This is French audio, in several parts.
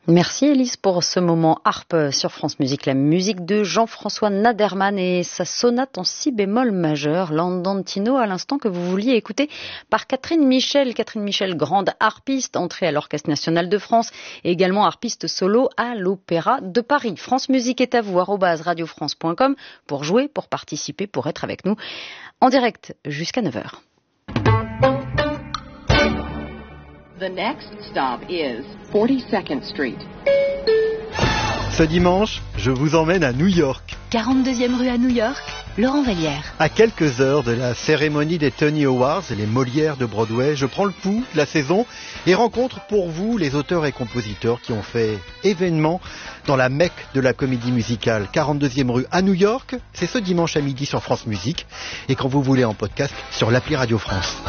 Merci Élise pour ce moment harpe sur France Musique, la musique de Jean-François Naderman et sa sonate en si bémol majeur, l'Andantino à l'instant que vous vouliez écouter par Catherine Michel. Catherine Michel, grande harpiste, entrée à l'Orchestre National de France et également harpiste solo à l'Opéra de Paris. France Musique est à vous, @radiofrance.com pour jouer, pour participer, pour être avec nous en direct jusqu'à 9h. The next stop is 42nd Street. Ce dimanche, je vous emmène à New York. 42e rue à New York, Laurent Vallière. À quelques heures de la cérémonie des Tony Awards, les Molières de Broadway, je prends le pouls de la saison et rencontre pour vous les auteurs et compositeurs qui ont fait événement dans la Mecque de la comédie musicale. 42e rue à New York, c'est ce dimanche à midi sur France Musique et quand vous voulez en podcast sur l'appli Radio France.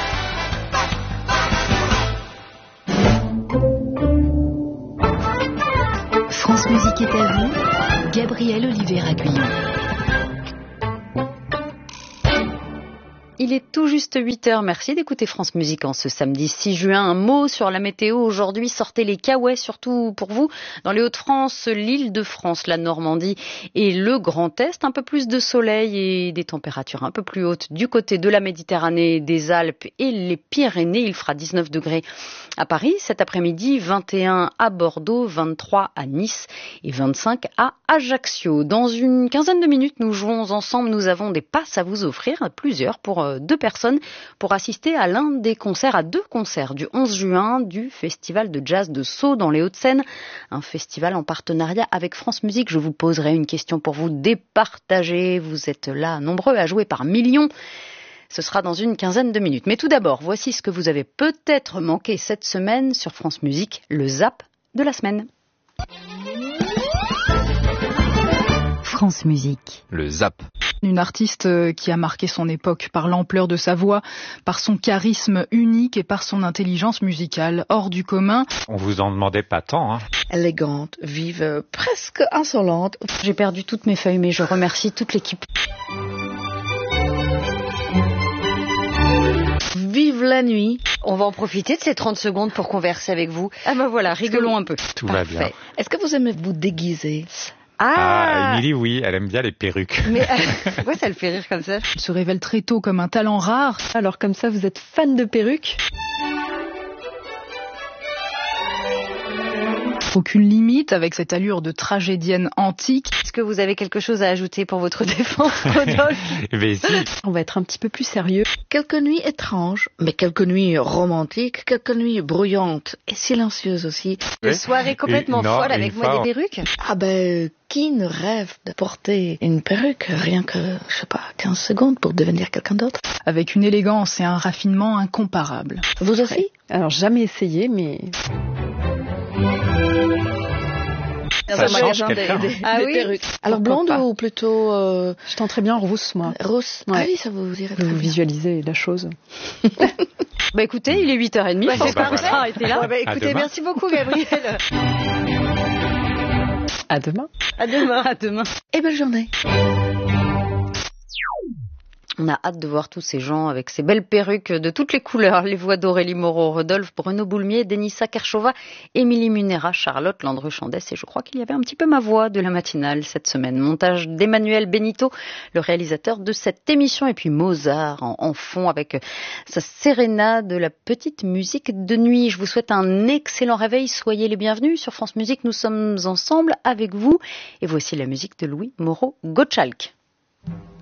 France Musique est à vous, Gabriel Olivier-Aguillon. Il est tout juste 8h. Merci d'écouter France Musique en ce samedi 6 juin. Un mot sur la météo. Aujourd'hui, sortez les caouets, surtout pour vous. Dans les Hauts-de-France, l'Île-de-France, la Normandie et le Grand Est. Un peu plus de soleil et des températures un peu plus hautes du côté de la Méditerranée, des Alpes et les Pyrénées. Il fera 19 degrés à Paris cet après-midi, 21 à Bordeaux, 23 à Nice et 25 à Ajaccio. Dans une quinzaine de minutes, nous jouons ensemble. Nous avons des passes à vous offrir, plusieurs pour 2 personnes pour assister à deux concerts du 11 juin du Festival de Jazz de Sceaux dans les Hauts-de-Seine, un festival en partenariat avec France Musique. Je vous poserai une question pour vous départager. Vous êtes là nombreux à jouer par millions. Ce sera dans une quinzaine de minutes. Mais tout d'abord, voici ce que vous avez peut-être manqué cette semaine sur France Musique, le Zap de la semaine. France Musique. Le Zap. Une artiste qui a marqué son époque par l'ampleur de sa voix, par son charisme unique et par son intelligence musicale hors du commun. On vous en demandait pas tant, hein. Élégante, vive, presque insolente. J'ai perdu toutes mes feuilles, mais je remercie toute l'équipe. Vive la nuit. On va en profiter de ces 30 secondes pour converser avec vous. Ah ben voilà, rigolons un peu. Tout va bien. Est-ce que vous aimez vous déguiser? Émilie, oui, elle aime bien les perruques. Mais pourquoi ça le fait rire comme ça? Elle se révèle très tôt comme un talent rare. Alors comme ça, vous êtes fan de perruques? Aucune limite avec cette allure de tragédienne antique. Est-ce que vous avez quelque chose à ajouter pour votre défense, Rodolphe? Mais si. On va être un petit peu plus sérieux. Quelques nuits étranges, mais quelques nuits romantiques, quelques nuits bruyantes et silencieuses aussi. Une soirée complètement folle avec moi des perruques? Ah ben, qui ne rêve de porter une perruque rien que, 15 secondes pour devenir quelqu'un d'autre? Avec une élégance et un raffinement incomparables. Vous aussi? Alors jamais essayé, mais... Ça change quelqu'un. Des perruques. Alors blonde ou plutôt... Je tenterais bien rousse, moi. Rousse? Ouais. Ah oui, ça vous dirait très Vous bien. visualisez la chose. Bah écoutez, il est 8h30. c'est pas ça, arrêtez là. Écoutez, demain. merci beaucoup Gabriel. À demain. À demain. À demain. Et belle journée. On a hâte de voir tous ces gens avec ces belles perruques de toutes les couleurs. Les voix d'Aurélie Moreau, Rodolphe, Bruno Boulmier, Denissa Kershova, Émilie Munera, Charlotte Landru-Chandès et je crois qu'il y avait un petit peu ma voix de la matinale cette semaine. Montage d'Emmanuel Benito, le réalisateur de cette émission. Et puis Mozart en fond avec sa sérénade de la petite musique de nuit. Je vous souhaite un excellent réveil. Soyez les bienvenus sur France Musique. Nous sommes ensemble avec vous. Et voici la musique de Louis Moreau-Gottschalk.